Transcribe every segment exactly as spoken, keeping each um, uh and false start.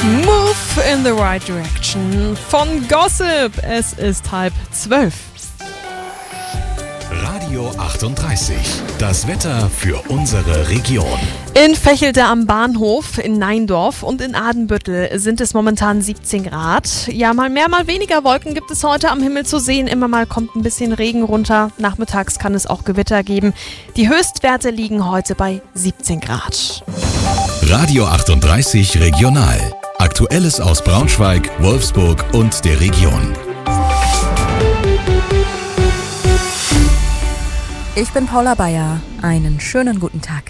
Move in the right direction von Gossip. Es ist halb zwölf. Radio achtunddreißig. Das Wetter für unsere Region. In Vechelte am Bahnhof, in Neindorf und in Adenbüttel sind es momentan siebzehn Grad. Ja, mal mehr, mal weniger Wolken gibt es heute am Himmel zu sehen. Immer mal kommt ein bisschen Regen runter. Nachmittags kann es auch Gewitter geben. Die Höchstwerte liegen heute bei siebzehn Grad. Radio achtunddreißig Regional. Aktuelles aus Braunschweig, Wolfsburg und der Region. Ich bin Paula Bayer. Einen schönen guten Tag.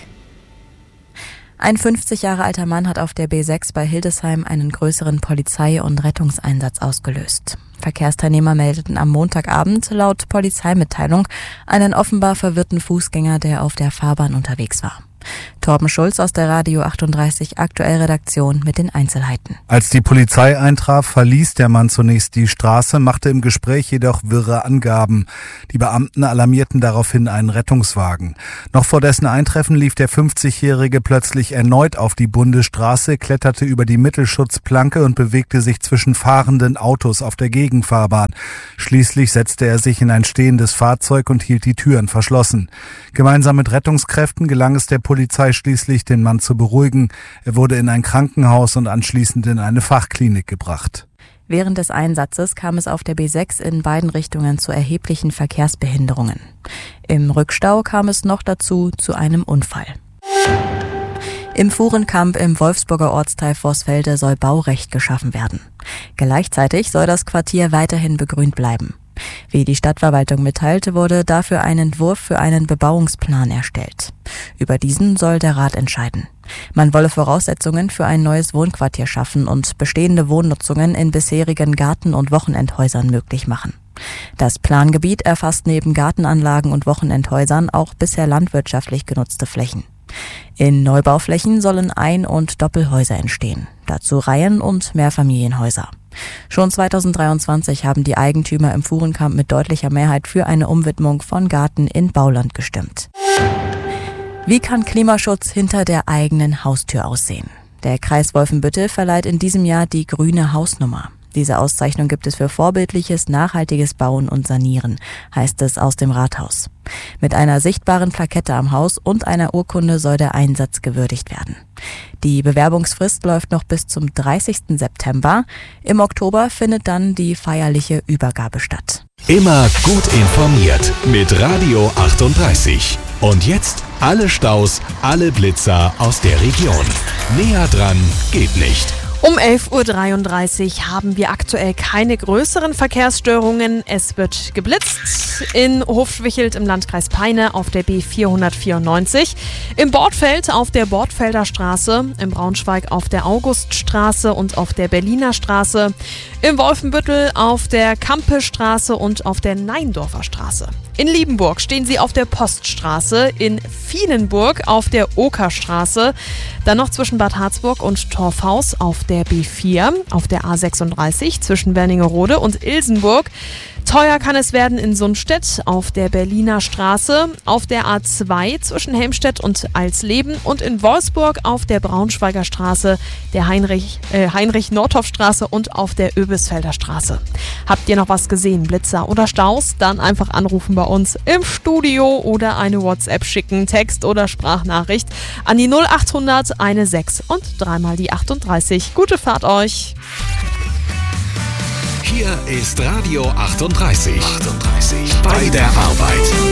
Ein fünfzig Jahre alter Mann hat auf der B sechs bei Hildesheim einen größeren Polizei- und Rettungseinsatz ausgelöst. Verkehrsteilnehmer meldeten am Montagabend laut Polizeimitteilung einen offenbar verwirrten Fußgänger, der auf der Fahrbahn unterwegs war. Torben Schulz aus der Radio achtunddreißig Aktuell-Redaktion mit den Einzelheiten. Als die Polizei eintraf, verließ der Mann zunächst die Straße, machte im Gespräch jedoch wirre Angaben. Die Beamten alarmierten daraufhin einen Rettungswagen. Noch vor dessen Eintreffen lief der fünfzigjährige plötzlich erneut auf die Bundesstraße, kletterte über die Mittelschutzplanke und bewegte sich zwischen fahrenden Autos auf der Gegenfahrbahn. Schließlich setzte er sich in ein stehendes Fahrzeug und hielt die Türen verschlossen. Gemeinsam mit Rettungskräften gelang es der Polizei schließlich, den Mann zu beruhigen. Er wurde in ein Krankenhaus und anschließend in eine Fachklinik gebracht. Während des Einsatzes kam es auf der B sechs in beiden Richtungen zu erheblichen Verkehrsbehinderungen. Im Rückstau kam es noch dazu zu einem Unfall. Im Fuhrenkamp im Wolfsburger Ortsteil Vorsfelde soll Baurecht geschaffen werden. Gleichzeitig soll das Quartier weiterhin begrünt bleiben. Wie die Stadtverwaltung mitteilte, wurde dafür ein Entwurf für einen Bebauungsplan erstellt. Über diesen soll der Rat entscheiden. Man wolle Voraussetzungen für ein neues Wohnquartier schaffen und bestehende Wohnnutzungen in bisherigen Garten- und Wochenendhäusern möglich machen. Das Plangebiet erfasst neben Gartenanlagen und Wochenendhäusern auch bisher landwirtschaftlich genutzte Flächen. In Neubauflächen sollen Ein- und Doppelhäuser entstehen, dazu Reihen- und Mehrfamilienhäuser. Schon zweitausenddreiundzwanzig haben die Eigentümer im Fuhrenkamp mit deutlicher Mehrheit für eine Umwidmung von Garten in Bauland gestimmt. Wie kann Klimaschutz hinter der eigenen Haustür aussehen? Der Kreis Wolfenbüttel verleiht in diesem Jahr die Grüne Hausnummer. Diese Auszeichnung gibt es für vorbildliches, nachhaltiges Bauen und Sanieren, heißt es aus dem Rathaus. Mit einer sichtbaren Plakette am Haus und einer Urkunde soll der Einsatz gewürdigt werden. Die Bewerbungsfrist läuft noch bis zum dreißigsten September. Im Oktober findet dann die feierliche Übergabe statt. Immer gut informiert mit Radio achtunddreißig. Und jetzt alle Staus, alle Blitzer aus der Region. Näher dran geht nicht. Um elf Uhr dreiunddreißig haben wir aktuell keine größeren Verkehrsstörungen. Es wird geblitzt in Hofschwichelt im Landkreis Peine auf der B vierhundertvierundneunzig, im Bortfeld auf der Bortfelder Straße, im Braunschweig auf der Auguststraße und auf der Berliner Straße, im Wolfenbüttel auf der Kampestraße und auf der Neindorfer Straße. In Liebenburg stehen sie auf der Poststraße, in Vielenburg auf der Okerstraße, dann noch zwischen Bad Harzburg und Torfhaus auf der B vier, auf der A sechsunddreißig zwischen Wernigerode und Ilsenburg. Teuer kann es werden in Sundstedt auf der Berliner Straße, auf der A zwei zwischen Helmstedt und Alsleben und in Wolfsburg auf der Braunschweiger Straße, der Heinrich, äh, Heinrich-Nordhoff-Straße und auf der Öbisfelder Straße. Habt ihr noch was gesehen, Blitzer oder Staus? Dann einfach anrufen bei uns im Studio oder eine WhatsApp schicken, Text oder Sprachnachricht an die null achthundert sechzehn und dreimal die achtunddreißig. Gute Fahrt euch! Hier ist Radio achtunddreißig. achtunddreißig. Bei der Arbeit.